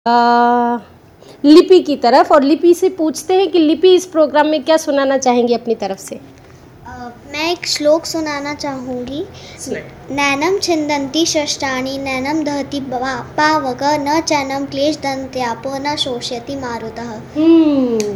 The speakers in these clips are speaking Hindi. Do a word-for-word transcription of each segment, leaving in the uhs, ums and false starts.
आ, लिपि की तरफ, और लिपि से पूछते हैं कि लिपि इस प्रोग्राम में क्या सुनाना चाहेंगी अपनी तरफ से। Uh, मैं एक श्लोक सुनाना चाहूँगी। नैनम छिन्दन्ति शस्त्राणि नैनम दहति पावक न चैनम क्लेश दन्त्यापो न शोषयति मारुतः। हम्म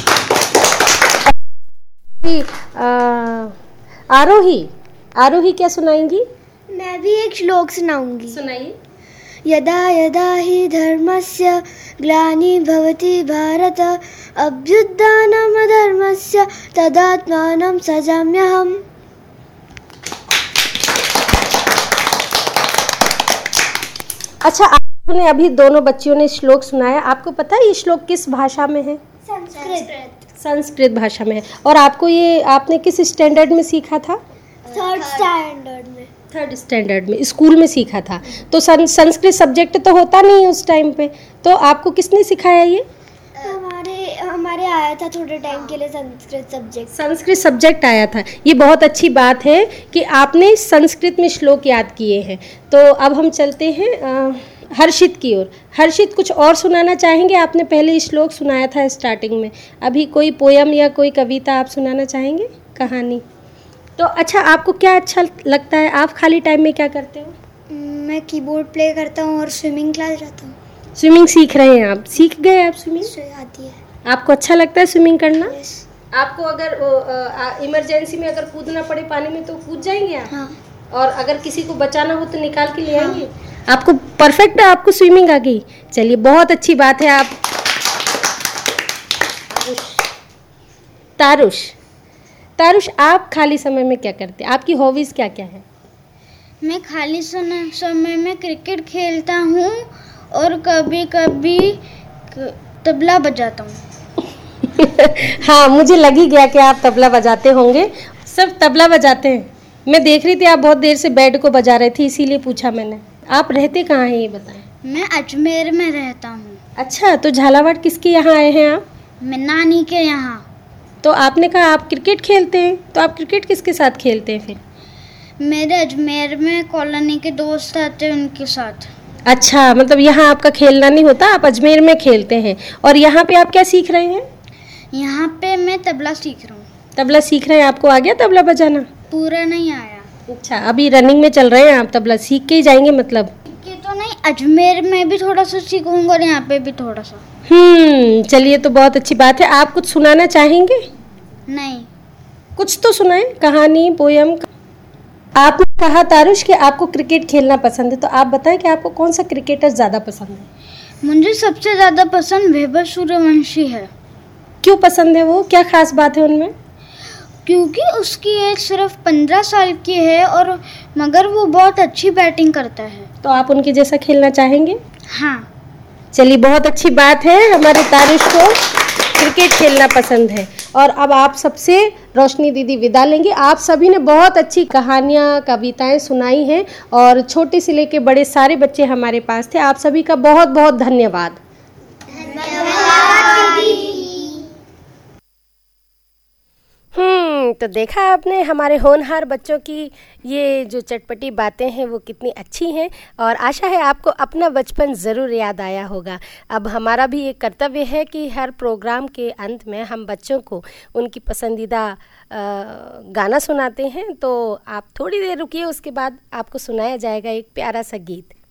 आरोही आरोही क्या सुनाएंगी? मैं भी एक श्लोक सुनाऊंगी। सुनाइए। यदा यदा हि धर्मस्य ग्लानि भवति भारत अभ्युत्थानमधर्मस्य तदात्मानं सजाम्यहम्। अच्छा, आपने अभी दोनों बच्चियों ने श्लोक सुनाया, आपको पता है ये श्लोक किस भाषा में है? संस्कृत। संस्कृत भाषा में है। और आपको ये आपने किस स्टैंडर्ड में सीखा था? थर्ड स्टैंडर्ड में। थर्ड स्टैंडर्ड में स्कूल में सीखा था। तो संस्कृत सब्जेक्ट तो होता नहीं उस टाइम पे, तो आपको किसने सिखाया ये? हमारे हमारे आया था थोड़े टाइम के लिए संस्कृत सब्जेक्ट। संस्कृत सब्जेक्ट आया था। ये बहुत अच्छी बात है कि आपने संस्कृत में श्लोक याद किए हैं। तो अब हम चलते हैं आ, हर्षित की ओर। हर्षित कुछ और सुनाना चाहेंगे? आपने पहले श्लोक सुनाया था स्टार्टिंग में, अभी कोई पोयम या कोई कविता आप सुनाना चाहेंगे, कहानी? तो अच्छा, आपको क्या अच्छा लगता है? आप खाली टाइम में क्या करते हो? मैं कीबोर्ड प्ले करता हूँ और स्विमिंग क्लास जाता हूँ। स्विमिंग सीख रहे हैं आप? सीख गए आप स्विमिंग? आती है। आपको अच्छा लगता है स्विमिंग करना? yes. आपको अगर इमरजेंसी में अगर कूदना पड़े पानी में तो कूद जाएंगे आप? हाँ। और अगर किसी को बचाना हो तो निकाल के ले आएंगे? हाँ। आपको परफेक्ट है, आपको स्विमिंग आ गई। चलिए, बहुत अच्छी बात है। आप तारुष तारुष आप खाली समय में क्या करते हैं? आपकी हॉबीज क्या क्या है? मैं खाली समय में क्रिकेट खेलता हूँ और कभी कभी तबला बजाता हूँ। हाँ, मुझे लग ही गया कि आप तबला बजाते होंगे। सब तबला बजाते हैं। मैं देख रही थी आप बहुत देर से बेड को बजा रहे थे, इसीलिए पूछा मैंने। आप रहते कहाँ हैं ये बताएं? मैं अजमेर में रहता हूँ। अच्छा, तो झालावाड़ किसके यहाँ आए हैं आप? मैं नानी के यहाँ। तो आपने कहा आप क्रिकेट खेलते हैं, तो आप क्रिकेट किसके साथ खेलते हैं फिर? मेरे अजमेर में कॉलोनी के दोस्त आते हैं, उनके साथ। अच्छा, मतलब यहाँ आपका खेलना नहीं होता, आप अजमेर में खेलते हैं। और यहाँ पे आप क्या सीख रहे हैं? यहाँ पे मैं तबला सीख रहा हूँ। तबला सीख रहे हैं। आपको आ गया तबला बजाना? पूरा नहीं आया। अच्छा, अभी रनिंग में चल रहे हैं आप, तबला सीख के ही जाएंगे मतलब? कि तो नहीं, अजमेर में भी थोड़ा सा सीखूंगा और यहाँ पे भी थोड़ा सा। हम्म चलिए, तो बहुत अच्छी बात है। आप कुछ सुनाना चाहेंगे? नहीं। कुछ तो सुनाएं, कहानी, पोयम। आपने कहा तारुष कि आपको क्रिकेट खेलना पसंद है, तो आप बताएं कि आपको कौन सा क्रिकेटर ज़्यादा पसंद है? मुझे सबसे ज़्यादा पसंद वैभव सूर्यवंशी है। क्यों पसंद है वो? क्या खास बात है उनमें? क्योंकि उसकी एज सिर्फ पंद्रह साल की है और मगर वो बहुत अच्छी बैटिंग करता है। तो आप उनके जैसा खेलना चाहेंगे? हाँ। चलिए, बहुत अच्छी बात है। हमारे तारुष को क्रिकेट खेलना पसंद है। और अब आप सबसे रोशनी दीदी विदा लेंगे। आप सभी ने बहुत अच्छी कहानियाँ, कविताएं सुनाई हैं और छोटे से लेके बड़े सारे बच्चे हमारे पास थे। आप सभी का बहुत बहुत धन्यवाद। हम्म तो देखा आपने हमारे होनहार बच्चों की ये जो चटपटी बातें हैं वो कितनी अच्छी हैं, और आशा है आपको अपना बचपन ज़रूर याद आया होगा। अब हमारा भी एक कर्तव्य है कि हर प्रोग्राम के अंत में हम बच्चों को उनकी पसंदीदा गाना सुनाते हैं। तो आप थोड़ी देर रुकिए, उसके बाद आपको सुनाया जाएगा एक प्यारा सा गीत।